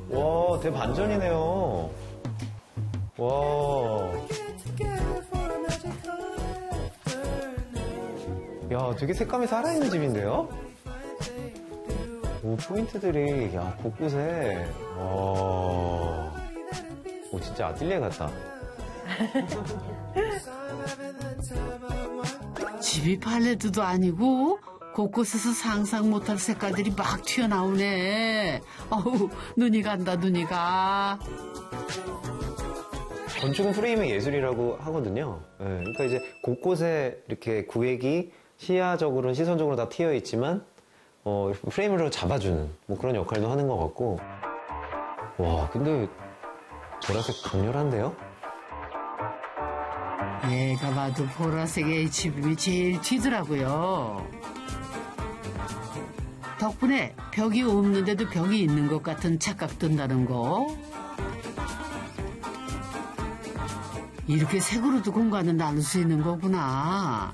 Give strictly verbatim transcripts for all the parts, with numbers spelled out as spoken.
와, 대반전이네요. 와. 야, 되게 색감이 살아있는 집인데요? 오, 포인트들이, 야, 곳곳에, 와. 오, 진짜 아틀리에 같다. 집이 팔레트도 아니고 곳곳에서 상상 못할 색깔들이 막 튀어나오네. 어우, 눈이 간다, 눈이 가. 건축은 프레임의 예술이라고 하거든요. 네, 그러니까 이제 곳곳에 이렇게 구획이 시야적으로, 시선적으로 다 튀어 있지만, 어, 프레임으로 잡아주는 뭐 그런 역할도 하는 것 같고. 와, 근데 보라색 강렬한데요? 얘가 봐도 보라색의 에이치비엠이 제일 튀더라고요. 덕분에 벽이 없는데도 벽이 있는 것 같은 착각 든다는 거. 이렇게 색으로도 공간을 나눌 수 있는 거구나.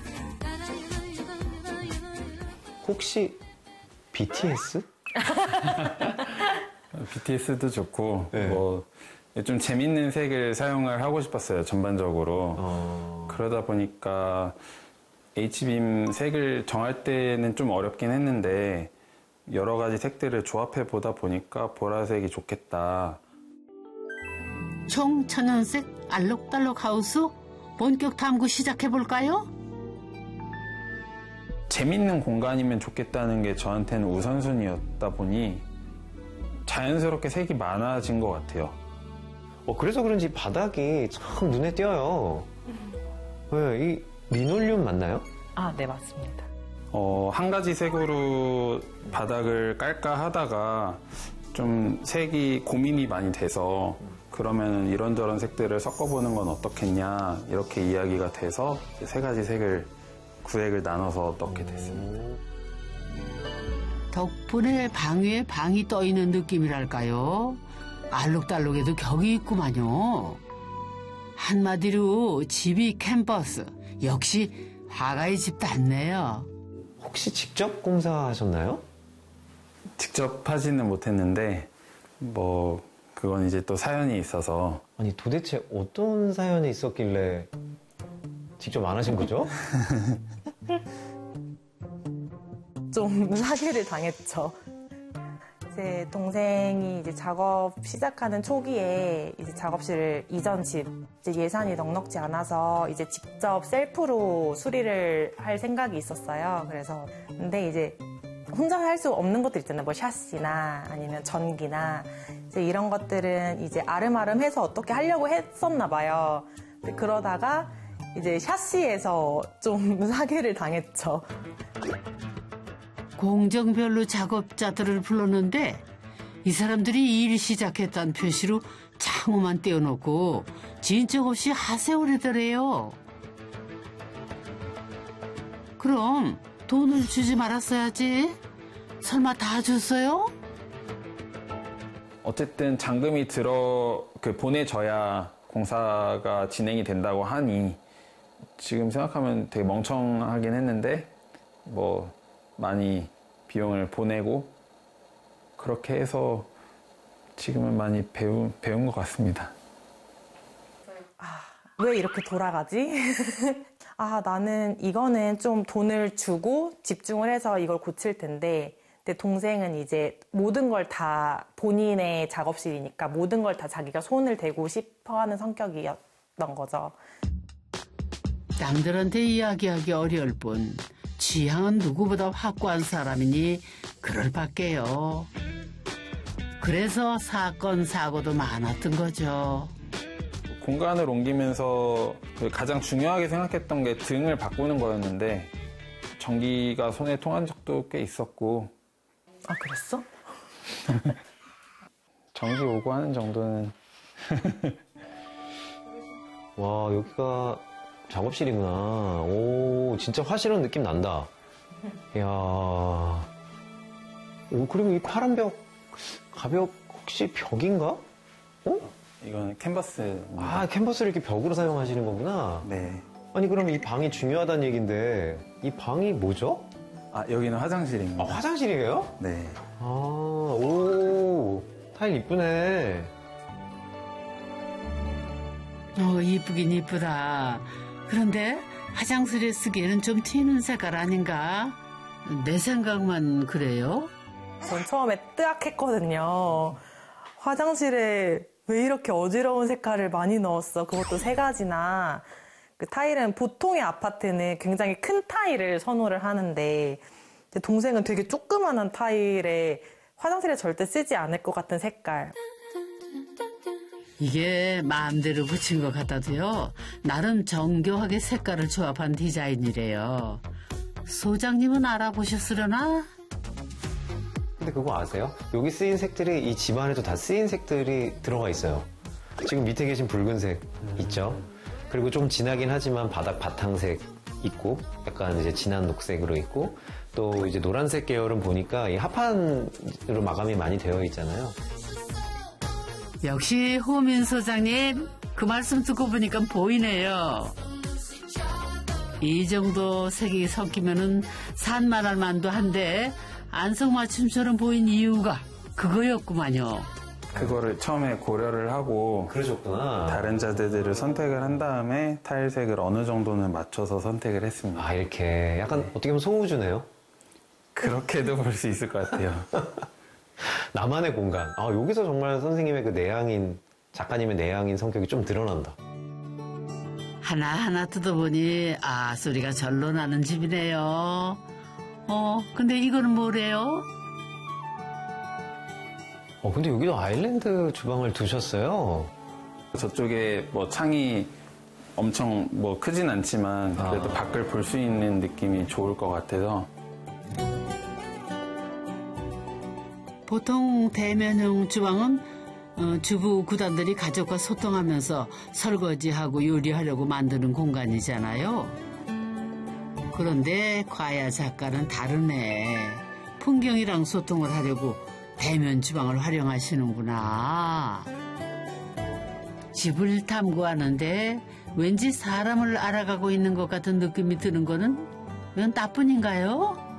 혹시 비티에스? 비티에스도 좋고, 네. 뭐, 좀 재밌는 색을 사용을 하고 싶었어요, 전반적으로. 어... 그러다 보니까 에이치비엠 색을 정할 때는 좀 어렵긴 했는데, 여러 가지 색들을 조합해 보다 보니까 보라색이 좋겠다. 청천연색 알록달록 하우스 본격 탐구 시작해볼까요? 재밌는 공간이면 좋겠다는 게 저한테는 우선순위였다 보니 자연스럽게 색이 많아진 것 같아요. 어, 그래서 그런지 바닥이 참 눈에 띄어요. 네, 이 리놀륨 맞나요? 아, 네, 맞습니다. 어, 한 가지 색으로 바닥을 깔까 하다가 좀 색이 고민이 많이 돼서 그러면 이런저런 색들을 섞어보는 건 어떻겠냐 이렇게 이야기가 돼서 세 가지 색을 구획을 나눠서 넣게 됐습니다. 덕분에 방 위에 방이 떠있는 느낌이랄까요? 알록달록해도 격이 있구만요. 한마디로 집이 캠퍼스. 역시 화가의 집 같네요. 혹시 직접 공사하셨나요? 직접 하지는 못했는데 뭐 그건 이제 또 사연이 있어서. 아니 도대체 어떤 사연이 있었길래 직접 안 하신 거죠? 좀 사기를 당했죠. 제 동생이 이제 작업 시작하는 초기에 이제 작업실을 이전 집 이제 예산이 넉넉지 않아서 이제 직접 셀프로 수리를 할 생각이 있었어요. 그래서 근데 이제 혼자 할 수 없는 것들 있잖아요. 뭐 샤시나 아니면 전기나 이제 이런 것들은 이제 아름아름해서 어떻게 하려고 했었나 봐요. 근데 그러다가 이제 샤시에서 좀 사기를 당했죠. 공정별로 작업자들을 불렀는데 이 사람들이 일 시작했다는 표시로 창호만 떼어놓고 진척 없이 하세오래더래요. 그럼 돈을 주지 말았어야지. 설마 다 줬어요? 어쨌든 잔금이 들어 그 보내져야 공사가 진행이 된다고 하니 지금 생각하면 되게 멍청하긴 했는데 뭐 많이 비용을 보내고 그렇게 해서 지금은 많이 배운, 배운 것 같습니다. 아, 왜 이렇게 돌아가지? 아, 나는 이거는 좀 돈을 주고 집중을 해서 이걸 고칠 텐데 근데 동생은 이제 모든 걸 다 본인의 작업실이니까 모든 걸 다 자기가 손을 대고 싶어하는 성격이었던 거죠. 남들한테 이야기하기 어려울 뿐 취향은 누구보다 확고한 사람이니 그럴 밖에요. 그래서 사건 사고도 많았던 거죠. 공간을 옮기면서 가장 중요하게 생각했던 게 등을 바꾸는 거였는데 전기가 손에 통한 적도 꽤 있었고. 아, 그랬어? 전기 오고 하는 정도는. 와, 여기가 작업실이구나. 오, 진짜 화실한 느낌 난다. 이야. 오, 그리고 이 파란 벽, 가벽, 혹시 벽인가? 어? 이거는 캔버스. 아, 캔버스를 이렇게 벽으로 사용하시는 거구나. 네. 아니, 그럼 이 방이 중요하다는 얘기인데, 이 방이 뭐죠? 아, 여기는 화장실입니다. 아, 화장실이에요? 네. 아, 오. 타일 이쁘네. 어, 이쁘긴 이쁘다. 그런데 화장실에 쓰기에는 좀 튀는 색깔 아닌가? 내 생각만 그래요? 전 처음에 뜨악했거든요. 화장실에 왜 이렇게 어지러운 색깔을 많이 넣었어? 그것도 세 가지나. 그 타일은 보통의 아파트는 굉장히 큰 타일을 선호를 하는데 제 동생은 되게 조그만한 타일에 화장실에 절대 쓰지 않을 것 같은 색깔. 이게 마음대로 붙인 것 같아도요. 나름 정교하게 색깔을 조합한 디자인이래요. 소장님은 알아보셨으려나? 근데 그거 아세요? 여기 쓰인 색들이 이 집안에도 다 쓰인 색들이 들어가 있어요. 지금 밑에 계신 붉은색 있죠? 그리고 좀 진하긴 하지만 바닥 바탕색 있고 약간 이제 진한 녹색으로 있고 또 이제 노란색 계열은 보니까 이 합판으로 마감이 많이 되어 있잖아요. 역시 호민 소장님 그 말씀 듣고 보니까 보이네요. 이 정도 색이 섞이면은 산만할 만도 한데 안성맞춤처럼 보인 이유가 그거였구만요. 그거를 처음에 고려를 하고 그러셨구나. 다른 자재들을 선택을 한 다음에 타일색을 어느 정도는 맞춰서 선택을 했습니다. 아 이렇게 약간 어떻게 보면 소우주네요. 그렇게도 볼 수 있을 것 같아요. 나만의 공간. 아 여기서 정말 선생님의 그 내향인 작가님의 내향인 성격이 좀 드러난다. 하나하나 뜯어보니 아 소리가 절로 나는 집이네요. 어 근데 이거는 뭐래요? 어 근데 여기도 아일랜드 주방을 두셨어요. 저쪽에 뭐 창이 엄청 뭐 크진 않지만 그래도 아. 밖을 볼 수 있는 느낌이 좋을 것 같아서. 보통 대면형 주방은 어, 주부 구단들이 가족과 소통하면서 설거지하고 요리하려고 만드는 공간이잖아요. 그런데 과야 작가는 다르네. 풍경이랑 소통을 하려고 대면 주방을 활용하시는구나. 집을 탐구하는데 왠지 사람을 알아가고 있는 것 같은 느낌이 드는 거는 왜 나뿐인가요?